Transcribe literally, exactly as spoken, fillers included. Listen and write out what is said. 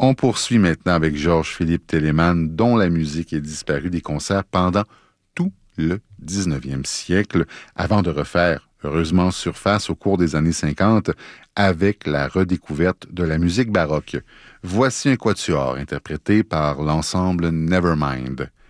On poursuit maintenant avec Georges-Philippe Telemann, dont la musique est disparue des concerts pendant tout le dix-neuvième siècle, avant de refaire, heureusement, surface au cours des années cinquante avec la redécouverte de la musique baroque. Voici un quatuor interprété par l'ensemble Nevermind.